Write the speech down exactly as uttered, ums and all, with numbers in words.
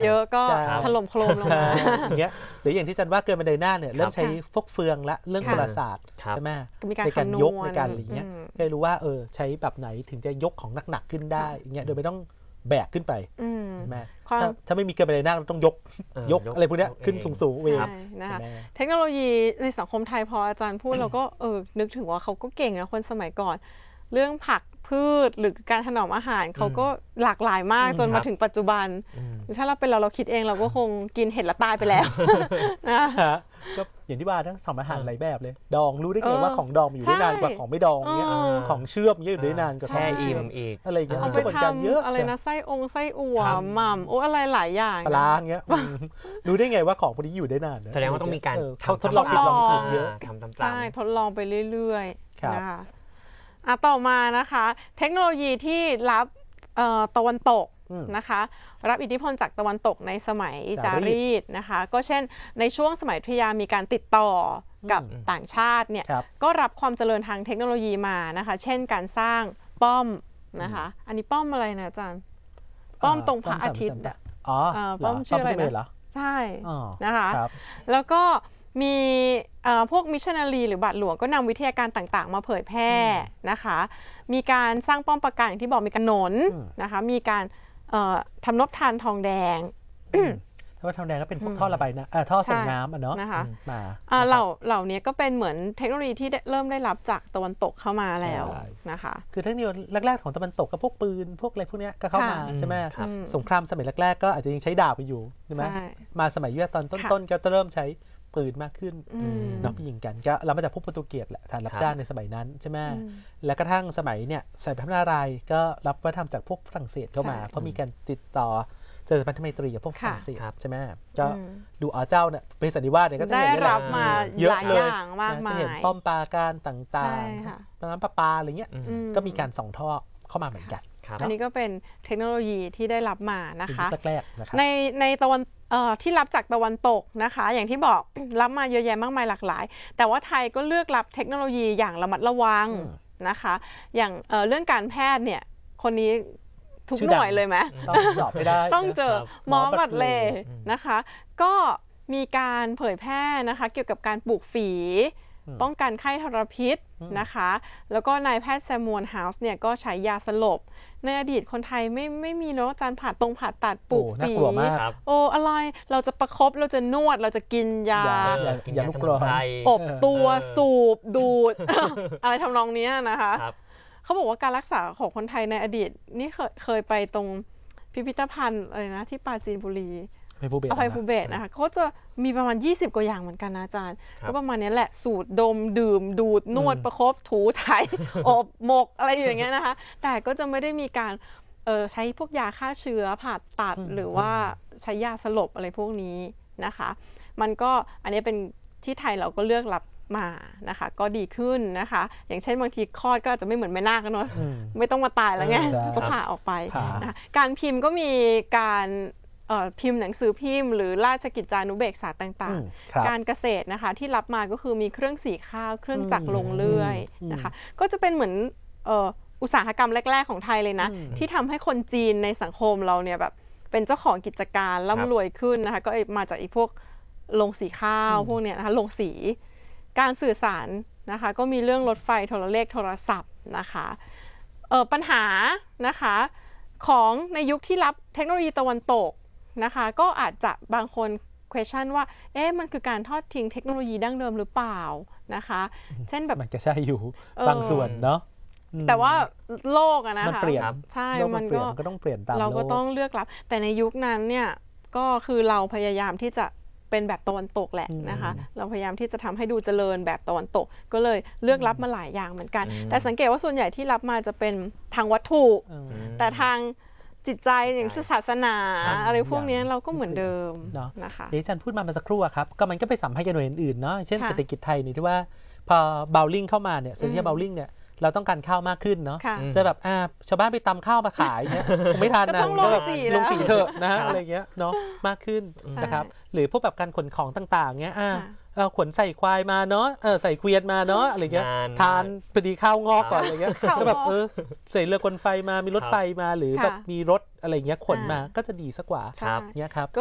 เยอะก็ถล่มโครมลงมาอย่างเงี้ยหรืออย่างที่จันว่าเกินบันไดหน้าเนี่ยเริ่มใช้พวกเฟืองละเรื่องกลศาสตร์ใช่ไหมในการยกในการอะไรเงี้ยได้รู้ว่าเออใช้แบบไหนถึงจะยกของหนักๆขึ้นได้อย่างเงี้ยโดยไม่ต้องแบกขึ้นไปใช่ไหมถ้าถ้าไม่มีเกินบันไดหน้าเราต้องยกยกอะไรพวกนี้ขึ้นสูงๆเองนะคะเทคโนโลยีในสังคมไทยพออาจารย์พูดเราก็เออนึกถึงว่าเขาก็เก่งนะคนสมัยก่อนเรื่องผักพืชหรือการถนอมอาหารเขาก็หลากหลายมากจนมาถึงปัจจุบันถ้าเราเป็นเราเราคิดเองเราก็คงกินเห็ดละตายไปแล้วนะก็อย่างที่ว่าทั้งทำอาหารหลายแบบเลยดองรู้ได้ไงว่าของดองอยู่ได้นานกว่าของไม่ดองเนี้ยของเชื่อมอยู่ได้นานกว่าแช่อิ่มอีกอะไรเงี้ยเอาไปทำอะไรนะไส้องไส้อั่วหม่ำโอ้อะไรหลายอย่างปลาเงี้ยรู้ได้ไงว่าของพวกนี้อยู่ได้นานแสดงว่าต้องมีการทดลองผิดลองถูกเยอะทำตามๆใช่ทดลองไปเรื่อยๆนะคะอ่ะต่อมานะคะเทคโนโลยีที่รับตะวันตกนะคะรับอิทธิพลจากตะวันตกในสมัยจารีตนะคะก็เช่นในช่วงสมัยอยุธยามีการติดต่อกับต่างชาติเนี่ยก็รับความเจริญทางเทคโนโลยีมานะคะเช่นการสร้างป้อมนะคะอันนี้ป้อมอะไรนะอาจารย์ป้อมตรงพระอาทิตย์อ่ะอ๋อป้อมชื่ออะไรนะใช่นะคะแล้วก็มีพวกมิชชันนารีหรือบาทหลวงก็นำวิทยาการต่างๆมาเผยแพร่นะคะมีการสร้างป้อมปราการอย่างที่บอกมีการหนนนะคะมีการทำนบทานทองแดงทำทองแดงก็เป็นพวกท่อระบายน้ำท่อส่งน้ำอ่ะเนาะนะคะมาเหล่าเหล่านี้ก็เป็นเหมือนเทคโนโลยีที่เริ่มได้รับจากตะวันตกเข้ามาแล้วนะคะคือเทคโนโลยีแรกๆของตะวันตกก็พวกปืนพวกอะไรพวกนี้ก็เข้ามาใช่ไหมสงครามสมัยแรกๆก็อาจจะยังใช้ดาบไปอยู่ใช่ไหมมาสมัยยุคตอนต้นๆก็จะเริ่มใช้ปืนมากขึ้นเนาะไปยิงกันก็เรามาจากพวกโปรตุเกสแหละฐานรับจ้างในสมัยนั้นใช่ไหมและกระทั่งสมัยเนี่ยสมัยพระนารายณ์ก็รับวัฒนธรรมจากพวกฝรั่งเศสเข้ามาเพราะมีการติดต่อเจริญพันธไมตรีกับพวกฝรั่งเศสใช่ไหมก็ดูอ๋อเจ้าเนี่ยเป็นสันนิวาสเนี่ยก็ได้รับมาเยอะเลยมากมายจะเห็นป้อมปราการต่างๆน้ำประปาอะไรเงี้ยก็มีการส่องท่อเข้ามาเหมือนกันอันนี้ก็เป็นเทคโนโลยีที่ได้รับมานะคะแรกๆนะคะในในตะวันที่รับจากตะวันตกนะคะอย่างที่บอกรับมาเยอะแยะมากมายหลากหลายแต่ว่าไทยก็เลือกรับเทคโนโลยีอย่างระมัดระวังนะคะอย่างเรื่องการแพทย์เนี่ยคนนี้ทุกหน่วยเลยไหมต้องตอบไม่ได้ต้องเจอหมอบัตเลนะคะก็มีการเผยแพร่นะคะเกี่ยวกับการปลูกฝีป้องกันไข้ทรพิษนะคะแล้วก็นายแพทย์แซมมวนเฮาส์เนี่ยก็ใช้ยาสลบในอดีตคนไทยไม่ไม่มีเนาะการผ่าตรงผ่าตัดปลูกฝีโอ้อะไรเราจะประคบเราจะนวดเราจะกินยาอย่าลูกกรอนอบตัวสูบดูดอะไรทำนองนี้นะคะเขาบอกว่าการรักษาของคนไทยในอดีตนี่เคยเคยไปตรงพิพิธภัณฑ์อะไรนะที่ปราจีนบุรีอภัยภูเบศนะคะเขาจะมีประมาณยี่สิบกว่าอย่างเหมือนกันนะอาจารย์ก็ประมาณนี้แหละสูตรดมดื่มดูดนวดประคบถูไถอบหมกอะไรอย่างเงี้ยนะคะแต่ก็จะไม่ได้มีการใช้พวกยาฆ่าเชื้อผ่าตัดหรือว่าใช้ยาสลบอะไรพวกนี้นะคะมันก็อันนี้เป็นที่ไทยเราก็เลือกรับมานะคะก็ดีขึ้นนะคะอย่างเช่นบางทีคลอดก็อาจจะไม่เหมือนแม่นาคกันเนาะไม่ต้องมาตายแล้วไงก็ผ่าออกไปนะการพิมพ์ก็มีการพิมพ์หนังสือพิมพ์หรือราชกิจจานุเบกษาต่างๆการเกษตรนะคะที่รับมาก็คือมีเครื่องสีข้าวเครื่องจักรลงเลื่อยนะคะก็จะเป็นเหมือนอุตสาหกรรมแรกๆของไทยเลยนะที่ทำให้คนจีนในสังคมเราเนี่ยแบบเป็นเจ้าของกิจการร่ำรวยขึ้นนะคะก็มาจากอีพวกลงสีข้าวพวกเนี้ยนะคะลงสีการสื่อสารนะคะก็มีเรื่องรถไฟโทรเลขโทรศัพท์นะคะปัญหานะคะของในยุคที่รับเทคโนโลยีตะวันตกนะคะก็อาจจะบางคน question ว่าเอ๊ะมันคือการทอดทิ้งเทคโนโลยีดั้งเดิมหรือเปล่านะคะเช่นแบบมันจะใช่อยู่บางส่วนเนาะแต่ว่าโลกอะนะคะมันเปลี่ยนใช่มันก็ต้องเปลี่ยนตามเราก็ต้องเลือกรับแต่ในยุคนั้นเนี่ยก็คือเราพยายามที่จะเป็นแบบตะวันตกแหละนะคะเราพยายามที่จะทำให้ดูเจริญแบบตะวันตกก็เลยเลือกรับมาหลายอย่างเหมือนกันแต่สังเกตว่าส่วนใหญ่ที่รับมาจะเป็นทางวัตถุแต่ทางจิตใจอย่างศาสนาอะไรพวกนี้เราก็เหมือนเดิมนะคะที่อาจารย์พูดมาเมื่อสักครู่ครับก็มันก็ไปสัมพันธ์กับหน่วยอื่นๆเนาะเช่นเศรษฐกิจไทยนี่ที่ว่าพอเบลลิ่งเข้ามาเนี่ยสิ่งที่เบลลิ่งเนี่ยเราต้องการข้าวมากขึ้นเนาะจะแบบอ่าชาวบ้านไปตำข้าวมาขายเนี่ยคงไม่ทันนะก็แบบลงสีเถอะนะอะไรเงี้ยเนาะมากขึ้นนะครับหรือพวกแบบการขนของต่างๆเงี้ยอ่าเราขนใส่ควายมาเนาะเออใส่เกวียนมาเนาะอะไรเงี้ยทานพอดีข้าวงอกก่อนอะไรเงี้ยก็แบบเออใส่เรือกลไฟมามีรถไฟมาหรือแบบมีรถอะไรเงี้ยขนมาก็จะดีสักกว่าใช่เงี้ยครับ